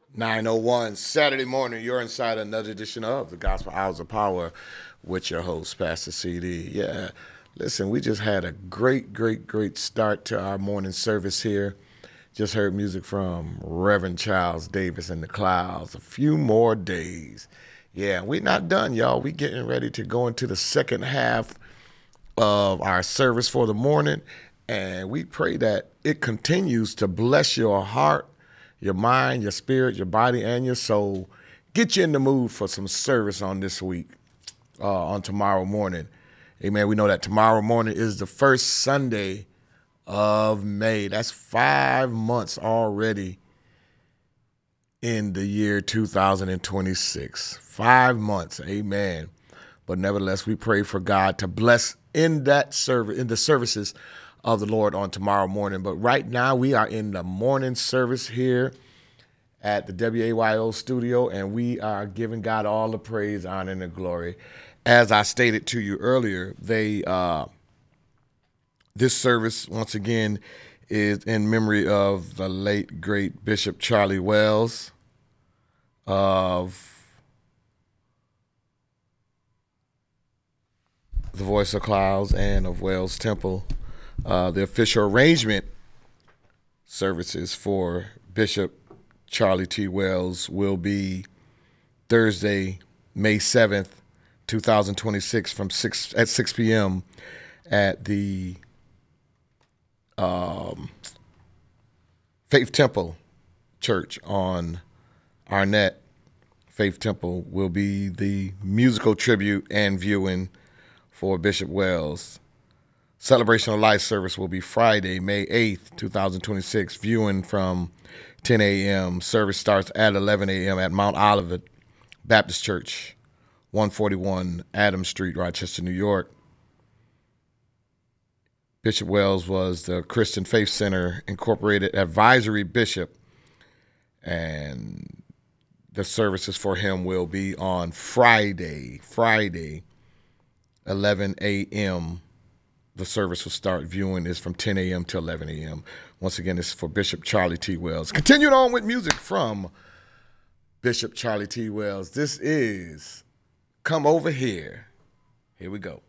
9:01 Saturday morning. You're inside another edition of the Gospel Hours of Power with your host, Pastor CD. Yeah, listen, we just had a great start to our morning service here. Just heard music from Reverend Charles Davis and the Clouds. A few more days. Yeah, we're not done, y'all. We getting ready to go into the second half of our service for the morning, and we pray that it continues to bless your heart, your mind, your spirit, your body, and your soul. Get you in the mood for some service on this week, on tomorrow morning. Amen. We know that tomorrow morning is the first Sunday of May. That's 5 months already in the year 2026. 5 months. Amen. But nevertheless, we pray for God to bless in that service, in the services of the Lord on tomorrow morning. But right now, we are in the morning service here at the WAYO studio, and we are giving God all the praise, honor, and the glory. As I stated to you earlier, this service, once again, is in memory of the late, great Bishop Charlie Wells of the Voice of Clouds and of Wells Temple. The official arrangement services for Bishop Charlie T. Wells will be Thursday, May 7th, 2026 at 6 p.m. at the Faith Temple Church on Arnett. Faith Temple will be the musical tribute and viewing for Bishop Wells. Celebration of Life service will be Friday, May 8th, 2026, viewing from 10 a.m. Service starts at 11 a.m. at Mount Olivet Baptist Church, 141 Adams Street, Rochester, New York. Bishop Wells was the Christian Faith Center Incorporated advisory bishop, and the services for him will be on Friday, 11 a.m. The service will start. Viewing is from 10 a.m. to 11 a.m. Once again, it's for Bishop Charlie T. Wells. Continuing on with music from Bishop Charlie T. Wells. This is Come Over Here. Here we go.